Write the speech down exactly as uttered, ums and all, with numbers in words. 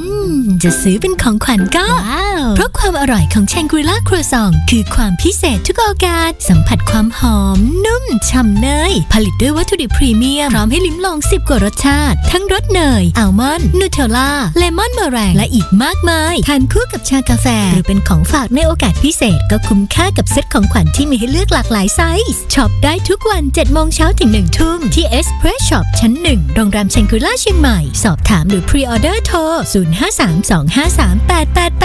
มจะซื้อเป็นของขวัญก็เพราะความอร่อยของแชงกรีล่าครัวซองคือความพิเศษทุกโอกาสสัมผัสความหอมนุ่มฉ่ำเนยผลิตด้วยวัตถุดิบพรีเมียมพร้อมให้ลิ้มลองสิบกว่ารสชาติทั้งรสเนยอัลมอนด์นูเทลล่าเลมอนเมอแรงและอีกมากมายทานคู่กับชากาแฟหรือเป็นของฝากในโอกาสพิเศษก็คุ้มค่ากับเซ็ตของขวัญที่มีให้เลือกหลากหลายไซส์ช็อปได้ทุกวันเจ็ดโมงเช้าถึงหนึ่งทุ่มที่เอสเพรสช็อปชั้นหนึ่งโรงแรมแชงกรีล่าเชียงใหม่สอบถามหรือพรีออเดอร์โทรศูนย์ ห้า สาม สอง ห้า สาม แปด แปด แปด